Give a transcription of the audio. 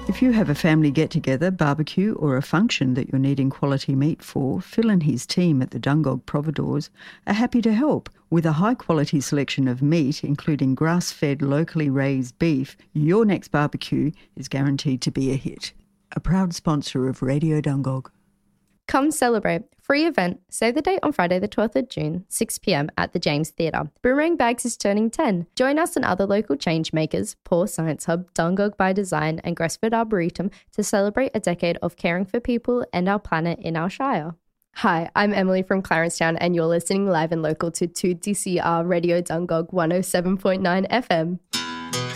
If you have a family get-together, barbecue or a function that you're needing quality meat for, Phil and his team at the Dungog Providores are happy to help. With a high-quality selection of meat, including grass-fed, locally raised beef, your next barbecue is guaranteed to be a hit. A proud sponsor of Radio Dungog. Come celebrate. Free event. Save the date on Friday the 12th of June, 6 p.m. at the James Theatre. Boomerang Bags is turning 10. Join us and other local change makers, Paw Science Hub, Dungog by Design and Gresford Arboretum to celebrate a decade of caring for people and our planet in our shire. Hi, I'm Emily from Clarencetown and you're listening live and local to 2DCR Radio Dungog 107.9 FM.